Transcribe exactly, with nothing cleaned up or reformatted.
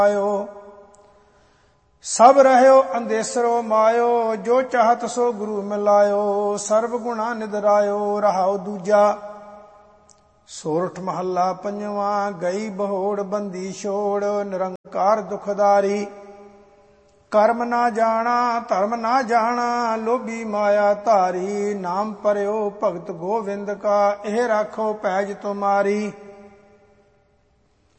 ਆਇਓ। ਸਭ ਰਹਿਓ ਅੰਦੇਸਰੋ ਮਾਇਓ, ਜੋ ਚਾਹਤ ਸੋ ਗੁਰੂ ਮਿਲਾਇਓ। ਸਰਬ ਗੁਣਾ ਨਿਦਰਾਇਓ, ਰਹਾਉ ਦੂਜਾ। ਸੋਰਠ ਮਹੱਲਾ ਪੰਜਵਾਂ। ਗਈ ਬਹੋੜ ਬੰਦੀ ਛੋੜ, ਨਿਰੰਕਾਰ ਦੁਖਦਾਰੀ। ਕਰਮ ਨਾ ਜਾਣਾ ਧਰਮ ਨਾ ਜਾਣਾ, ਲੋਭੀ ਮਾਇਆ ਧਾਰੀ। ਨਾਮ ਪਰਿਓ ਭਗਤ ਗੋਵਿੰਦ ਕਾ, ਇਹ ਰਾਖੋ ਪੈਜ ਤੁਮਾਰੀ।